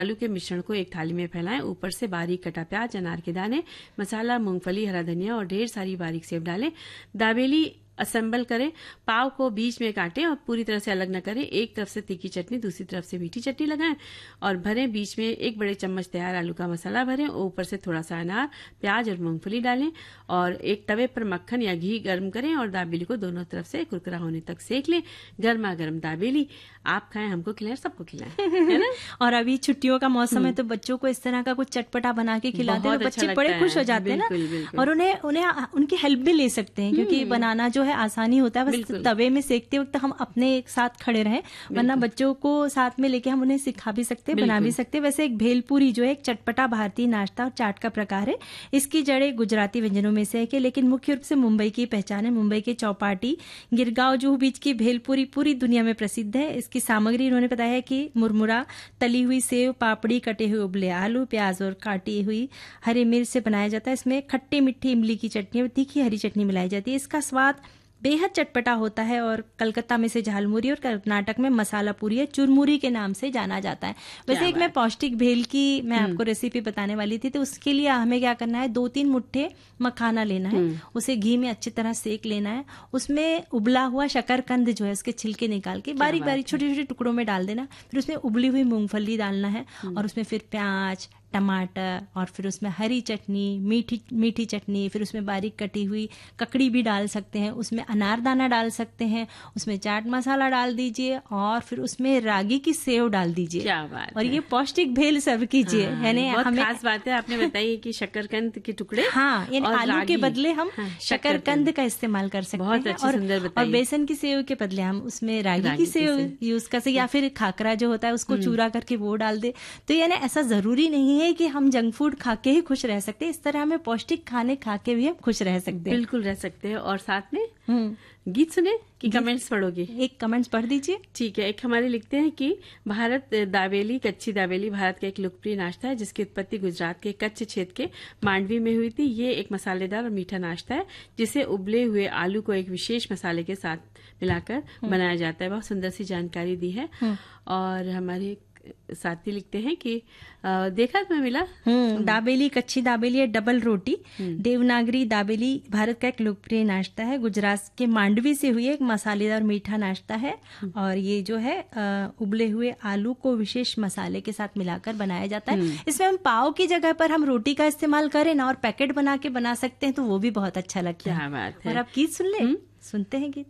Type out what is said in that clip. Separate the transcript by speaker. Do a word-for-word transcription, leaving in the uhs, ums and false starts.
Speaker 1: आलू के मिश्रण को एक थाली में फैलाएं। ऊपर से बारीक कटा प्याज, अनार के दाने, मसाला, मूंगफली, हरा धनिया और ढेर सारी बारीक सेव डालें। दाबेली असेंबल करें। पाव को बीच में काटें और पूरी तरह से अलग न करें। एक तरफ से तीखी चटनी, दूसरी तरफ से मीठी चटनी लगाएं और भरें। बीच में एक बड़े चम्मच तैयार आलू का मसाला भरें। ऊपर से थोड़ा सा अनार, प्याज और मूंगफली डालें और एक तवे पर मक्खन या घी गर्म करें और दाबेली को दोनों तरफ से कुरकुरा होने तक सेक लें। गर्मा गर्म दाबेली आप खाएं, हमको खिलाएं, सबको खिलाएं, है ना।
Speaker 2: और अभी छुट्टियों का मौसम है तो बच्चों को इस तरह का कुछ चटपटा बना के खिलाते हैं तो बच्चे
Speaker 1: अच्छा
Speaker 2: बड़े खुश हो जाते हैं ना। और उन्हें उन्हें उनकी हेल्प भी ले सकते हैं क्योंकि बनाना जो है आसानी होता है, बस तवे में सेकते वक्त हम अपने एक साथ खड़े रहें, वरना बच्चों को साथ में लेके हम उन्हें सिखा भी सकते हैं, बना भी सकते हैं। वैसे एक भेलपुरी जो है एक चटपटा भारतीय नाश्ता और चाट का प्रकार है। इसकी जड़ें गुजराती व्यंजनों में से है, लेकिन मुख्य रूप से मुंबई की पहचान है। मुंबई के चौपाटी, गिरगांव जुहू बीच की भेलपुरी पूरी दुनिया में प्रसिद्ध है। इसकी सामग्री उन्होंने बताया है कि मुरमुरा, तली हुई सेव, पापड़ी, कटे हुए उबले आलू, प्याज और काटी हुई हरी मिर्च से बनाया जाता है। इसमें खट्टी मीठी इमली की चटनी और तीखी हरी चटनी मिलाई जाती है। इसका स्वाद बेहद चटपटा होता है और कलकत्ता में से झालमुरी और कर्नाटक में मसाला पूरी या चुरमुरी के नाम से जाना जाता है। वैसे एक मैं पौष्टिक भेल की मैं आपको रेसिपी बताने वाली थी, तो उसके लिए हमें क्या करना है, दो तीन मुट्ठे मखाना लेना है, उसे घी में अच्छी तरह सेक लेना है। उसमें उबला हुआ शकरकंद जो है उसके छिलके निकाल के बारीक बारीक छोटे छोटे टुकड़ों में डाल देना। फिर उसमें उबली हुई मूंगफली डालना है और उसमें फिर प्याज, टमाटर और फिर उसमें हरी चटनी, मीठी मीठी चटनी, फिर उसमें बारीक कटी हुई ककड़ी भी डाल सकते हैं, उसमें अनारदाना डाल सकते हैं, उसमें चाट मसाला डाल दीजिए और फिर उसमें रागी की सेव डाल दीजिए।
Speaker 1: क्या बात
Speaker 2: और
Speaker 1: है।
Speaker 2: ये पौष्टिक भेल सर्व कीजिए।
Speaker 1: हाँ,
Speaker 2: है ना।
Speaker 1: बहुत
Speaker 2: हमें
Speaker 1: खास बात है आपने बताई कि शकरकंद के टुकड़े,
Speaker 2: हाँ, यानी आलू के बदले हम
Speaker 1: हाँ,
Speaker 2: शकरकंद का इस्तेमाल कर सकते
Speaker 1: बहुत
Speaker 2: हैं।
Speaker 1: अच्छी
Speaker 2: और,
Speaker 1: सुंदर बताई।
Speaker 2: और बेसन की सेव के बदले हम उसमें रागी, रागी की सेव यूज कर सकते, या फिर खाकरा जो होता है उसको चूरा करके वो डाल दे। तो यानी ऐसा जरूरी नहीं है कि हम जंक फूड खा के ही खुश रह सकते हैं, इस तरह हमें पौष्टिक खाने खा के भी हम खुश रह सकते हैं।
Speaker 1: बिल्कुल रह सकते हैं। और साथ में गीत सुने कि कमेंट्स पढ़ोगे?
Speaker 2: एक कमेंट्स पढ़ दीजिए।
Speaker 1: ठीक है। एक हमारे लिखते हैं कि भारत दाबेली, कच्ची दाबेली भारत का एक लोकप्रिय नाश्ता है जिसकी उत्पत्ति गुजरात के कच्छ क्षेत्र के मांडवी में हुई थी। ये एक मसालेदार और मीठा नाश्ता है जिसे उबले हुए आलू को एक विशेष मसाले के साथ मिलाकर बनाया जाता है। बहुत सुंदर सी जानकारी दी है। और हमारे साथी लिखते हैं कि आ, देखा तुम्हें मिला
Speaker 2: दाबेली, कच्ची दाबेली है डबल रोटी। देवनागरी दाबेली भारत का एक लोकप्रिय नाश्ता है, गुजरात के मांडवी से हुई एक मसालेदार मीठा नाश्ता है। और ये जो है आ, उबले हुए आलू को विशेष मसाले के साथ मिलाकर बनाया जाता है। इसमें हम पाव की जगह पर हम रोटी का इस्तेमाल करें ना और पैकेट बना के बना सकते हैं तो वो भी बहुत अच्छा लगता है।
Speaker 1: क्या बात है।
Speaker 2: और आप गीत सुन ले, सुनते हैं गीत।